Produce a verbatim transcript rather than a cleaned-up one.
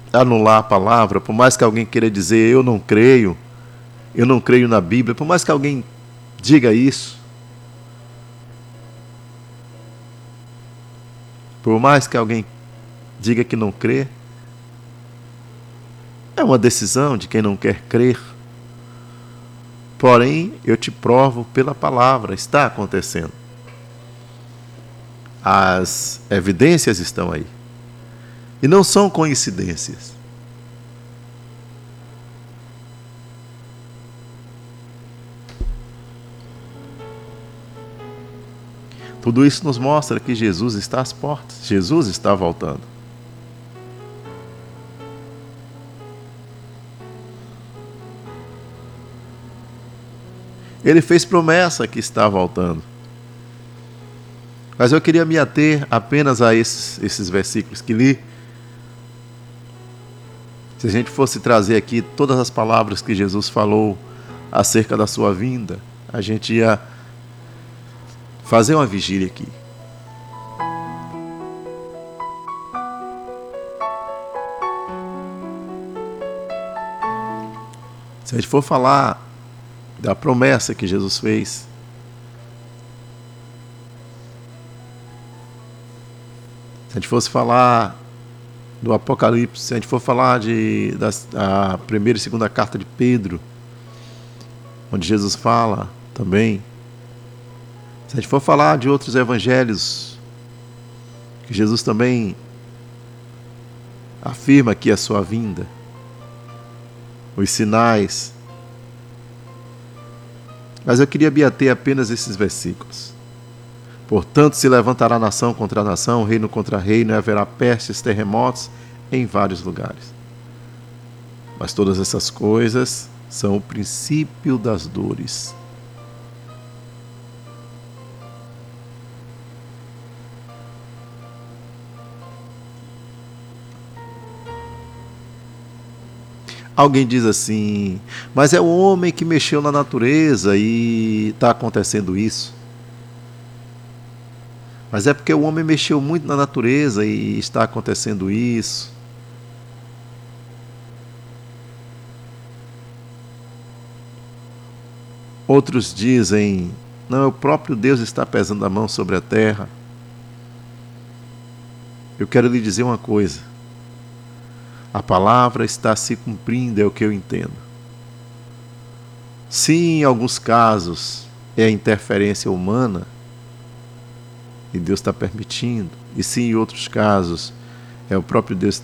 anular a palavra, por mais que alguém queira dizer eu não creio, eu não creio na Bíblia, por mais que alguém diga isso, por mais que alguém diga que não crê, é uma decisão de quem não quer crer. Porém, eu te provo pela palavra, está acontecendo. As evidências estão aí. E não são coincidências. Tudo isso nos mostra que Jesus está às portas. Jesus está voltando. Ele fez promessa que está voltando. Mas eu queria me ater apenas a esses, esses versículos que li. Se a gente fosse trazer aqui todas as palavras que Jesus falou acerca da sua vinda, a gente ia fazer uma vigília aqui. Se a gente for falar da promessa que Jesus fez, se a gente fosse falar do Apocalipse, se a gente for falar de, da, da primeira e segunda carta de Pedro, onde Jesus fala também, se a gente for falar de outros evangelhos, que Jesus também afirma aqui a sua vinda, os sinais. Mas eu queria me ater apenas esses versículos. Portanto, se levantará nação contra nação, reino contra reino, e haverá pestes, terremotos em vários lugares. Mas todas essas coisas são o princípio das dores. Alguém diz assim, mas é o homem que mexeu na natureza e está acontecendo isso. Mas é porque o homem mexeu muito na natureza e está acontecendo isso. Outros dizem, não, o próprio Deus está pesando a mão sobre a terra. Eu quero lhe dizer uma coisa. A palavra está se cumprindo, é o que eu entendo. Sim, em alguns casos é a interferência humana, e Deus está permitindo. E sim, em outros casos, é o próprio Deus